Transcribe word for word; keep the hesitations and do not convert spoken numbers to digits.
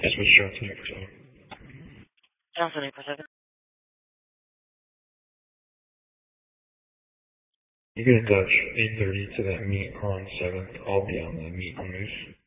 Yes, Mister Johnson, eight four seven. Johnson, eight four seven. You get in Dutch, eight thirty to that meet on seventh. I'll be on the meet on Moose.